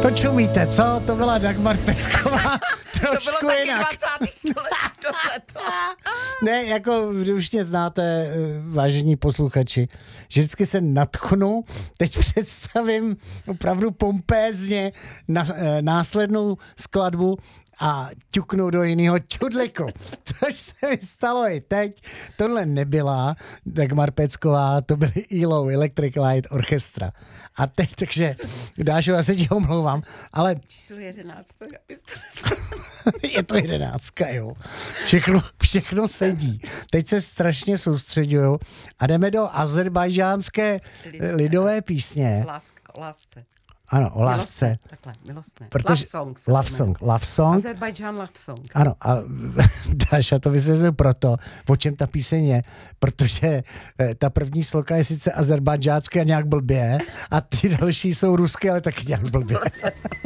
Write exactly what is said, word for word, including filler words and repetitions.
To čumíte, co? To byla Dagmar Pecková. Trošku to bylo taky jinak. dvacátého století tohleto. Ne, jako už mě znáte, vážení posluchači, že vždycky se nadchnu, teď představím opravdu pompézně na, následnou skladbu a ťuknu do jiného čudliku. Což se mi stalo i teď. Tohle nebyla Dagmar Pecková, to byly E L O, Electric Light Orchestra. A teď, takže Dášo, já se ti omlouvám, ale... Číslo jedenáct, to je to jedenáctka, jo. Všechno, všechno sedí. Teď se strašně soustředuju a jdeme do azerbajžánské lidové písně. Láska, lásce. Ano, o lásce. Milostné, takhle, milostné. Protože, love song. Love song, love song. Azerbajdžán love song. Ano, a Dáša to vysvětlil proto, o čem ta píseň je, protože ta první sloka je sice azerbajdžánské a nějak blbě a ty další jsou ruské, ale taky nějak blbě.